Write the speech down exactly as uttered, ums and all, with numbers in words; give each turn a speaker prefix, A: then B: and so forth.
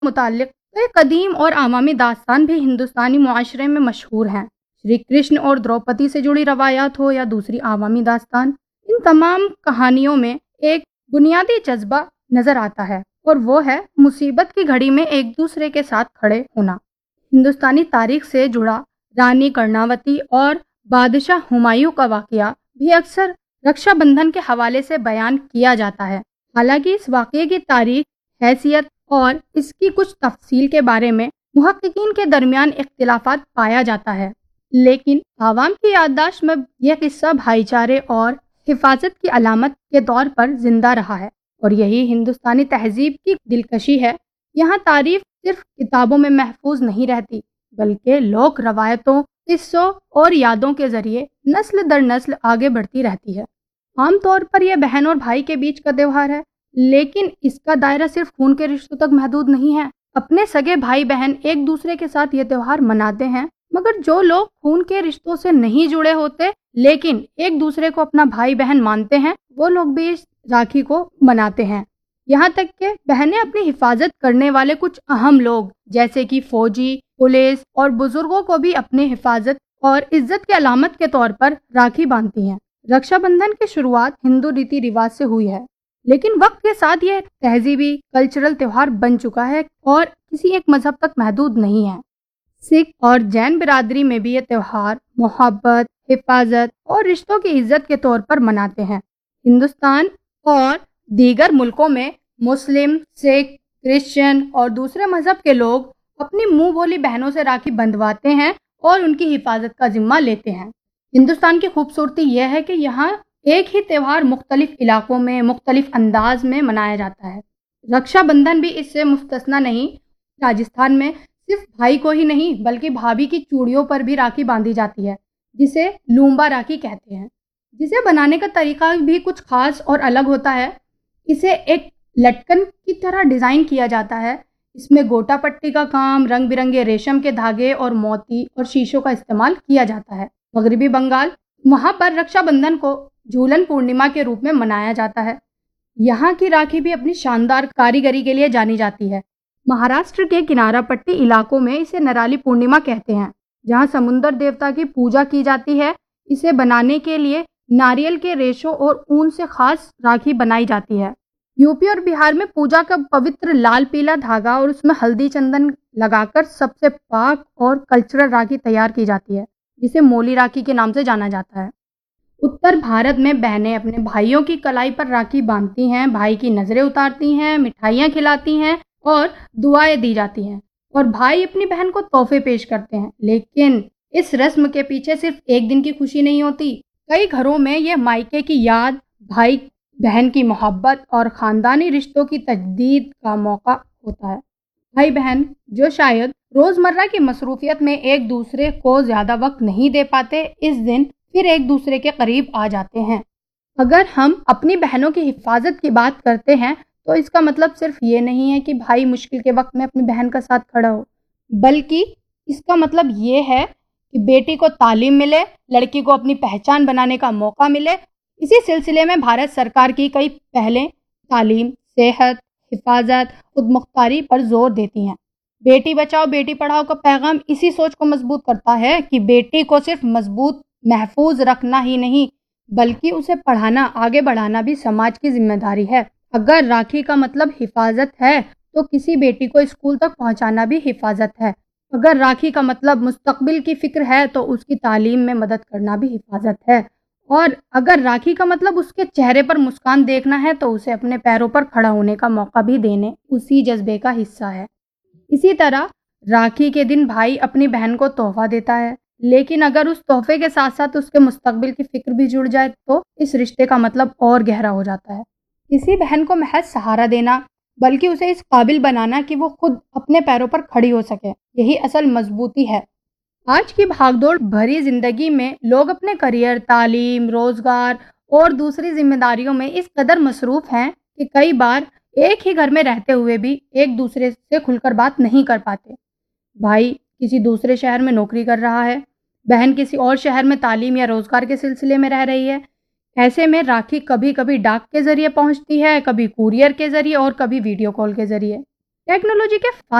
A: मुताल्लिक कई कदीम और आवामी दास्तान भी हिंदुस्तानी मुआशरे में मशहूर हैं। श्री कृष्ण और द्रौपदी से जुड़ी रवायात हो या दूसरी आवामी दास्तान, इन तमाम कहानियों में एक बुनियादी जज्बा नजर आता है और वो है मुसीबत की घड़ी में एक दूसरे के साथ खड़े होना। हिंदुस्तानी तारीख से जुड़ा रानी कर्णावती और बादशाह हुमायूं का वाकया भी अक्सर रक्षाबंधन के हवाले से बयान किया जाता है। हालांकि इस वाकये की तारीख, हैसियत और इसकी कुछ तफसील के बारे में मुहक्किकीन के दरमियान इख्तिलाफात पाया जाता है, लेकिन आवाम की याददाश्त में यह किस्सा भाईचारे और हिफाजत की अलामत के तौर पर जिंदा रहा है और यही हिंदुस्तानी तहजीब की दिलकशी है। यहाँ तारीफ सिर्फ किताबों में महफूज नहीं रहती, बल्कि लोक रवायतों, किस्सों और यादों के जरिए नस्ल दर नस्ल आगे बढ़ती रहती है। आमतौर पर यह बहन और भाई के बीच का त्यौहार है, लेकिन इसका दायरा सिर्फ खून के रिश्तों तक महदूद नहीं है। अपने सगे भाई बहन एक दूसरे के साथ ये त्यौहार मनाते हैं, मगर जो लोग खून के रिश्तों से नहीं जुड़े होते लेकिन एक दूसरे को अपना भाई बहन मानते हैं, वो लोग भी इस राखी को मनाते हैं। यहाँ तक कि बहनें अपनी हिफाजत करने वाले कुछ अहम लोग जैसे कि फौजी, पुलिस और बुजुर्गों को भी अपनी हिफाजत और इज्जत की अलामत के तौर पर राखी बांधती हैं। रक्षाबंधन की शुरुआत हिंदू रीति रिवाज से हुई है, लेकिन वक्त के साथ यह तहजीबी कल्चरल त्यौहार बन चुका है और किसी एक मजहब तक महदूद नहीं है। सिख और जैन बिरादरी में भी ये त्यौहार मोहब्बत, हिफाजत और रिश्तों की इज्जत के तौर पर मनाते हैं। हिंदुस्तान और दीगर मुल्कों में मुस्लिम, सिख, क्रिश्चियन और दूसरे मजहब के लोग अपनी मुंह बोली बहनों से राखी बंधवाते हैं और उनकी हिफाजत का जिम्मा लेते हैं। हिंदुस्तान की खूबसूरती यह है कि यहाँ एक ही त्यौहार मुख्तलिफ इलाकों में मुख्तलिफ अंदाज में मनाया जाता है। रक्षाबंधन भी इससे मुस्तस्ना नहीं। राजस्थान में सिर्फ भाई को ही नहीं बल्कि भाभी की चूड़ियों पर भी राखी बांधी जाती है, जिसे लूम्बा राखी कहते हैं। जिसे बनाने का तरीका भी कुछ खास और अलग होता है। इसे एक लटकन की तरह डिजाइन किया जाता है। इसमें गोटा पट्टी का काम, रंग बिरंगे रेशम के धागे और मोती और शीशों का इस्तेमाल किया जाता है। मगरबी बंगाल, वहां पर रक्षाबंधन को झूलन पूर्णिमा के रूप में मनाया जाता है। यहाँ की राखी भी अपनी शानदार कारीगरी के लिए जानी जाती है। महाराष्ट्र के किनारा पट्टी इलाकों में इसे नराली पूर्णिमा कहते हैं, जहाँ समुद्र देवता की पूजा की जाती है। इसे बनाने के लिए नारियल के रेशों और ऊन से खास राखी बनाई जाती है। यूपी और बिहार में पूजा का पवित्र लाल पीला धागा और उसमें हल्दी चंदन लगाकर सबसे पाक और कल्चरल राखी तैयार की जाती है, जिसे मोली राखी के नाम से जाना जाता है। उत्तर भारत में बहनें अपने भाइयों की कलाई पर राखी बांधती हैं, भाई की नजरें उतारती हैं, मिठाइयाँ खिलाती हैं और दुआएं दी जाती हैं और भाई अपनी बहन को तोहफे पेश करते हैं। लेकिन इस रस्म के पीछे सिर्फ एक दिन की खुशी नहीं होती। कई घरों में यह मायके की याद, भाई बहन की मोहब्बत और ख़ानदानी रिश्तों की तजदीद का मौका होता है। भाई बहन जो शायद रोज़मर्रा की मसरूफियत में एक दूसरे को ज़्यादा वक्त नहीं दे पाते, इस दिन फिर एक दूसरे के करीब आ जाते हैं। अगर हम अपनी बहनों की हिफाजत की बात करते हैं तो इसका मतलब सिर्फ ये नहीं है कि भाई मुश्किल के वक्त में अपनी बहन का साथ खड़ा हो, बल्कि इसका मतलब ये है कि बेटी को तालीम मिले, लड़की को अपनी पहचान बनाने का मौका मिले। इसी सिलसिले में भारत सरकार की कई पहलें तालीम, सेहत, हिफाजत, खुदमुख्तारी पर जोर देती हैं। बेटी बचाओ बेटी पढ़ाओ का पैगाम इसी सोच को मजबूत करता है कि बेटी को सिर्फ मजबूत महफूज रखना ही नहीं, बल्कि उसे पढ़ाना, आगे बढ़ाना भी समाज की जिम्मेदारी है। अगर राखी का मतलब हिफाजत है तो किसी बेटी को स्कूल तक पहुंचाना भी हिफाजत है। अगर राखी का मतलब मुस्तकबिल की फिक्र है तो उसकी तालीम में मदद करना भी हिफाजत है। और अगर राखी का मतलब उसके चेहरे पर मुस्कान देखना है तो उसे अपने पैरों पर खड़ा होने का मौका भी देने उसी जज्बे का हिस्सा है। इसी तरह राखी के दिन भाई अपनी बहन को तोहफा देता है, लेकिन अगर उस तोहफे के साथ साथ उसके मुस्तकबिल की फिक्र भी जुड़ जाए तो इस रिश्ते का मतलब और गहरा हो जाता है। किसी बहन को महज सहारा देना, बल्कि उसे इस काबिल बनाना कि वो खुद अपने पैरों पर खड़ी हो सके, यही असल मजबूती है। आज की भागदौड़ भरी जिंदगी में लोग अपने करियर, तालीम, रोजगार और दूसरी जिम्मेदारियों में इस कदर मसरूफ हैं कि कई बार एक ही घर में रहते हुए भी एक दूसरे से खुलकर बात नहीं कर पाते। भाई किसी दूसरे शहर में नौकरी कर रहा है, बहन किसी और शहर में तालीम या रोजगार के सिलसिले में रह रही है। ऐसे में राखी कभी कभी डाक के जरिए पहुंचती है, कभी कुरियर के जरिए और कभी वीडियो कॉल के जरिए। टेक्नोलॉजी के